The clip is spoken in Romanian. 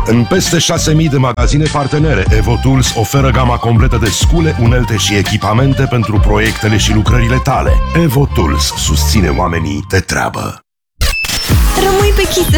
În peste 6.000 de magazine partenere, EvoTools oferă gama completă de scule, unelte și echipamente pentru proiectele și lucrările tale. EvoTools susține oamenii de treabă. Rămâi pe Kiss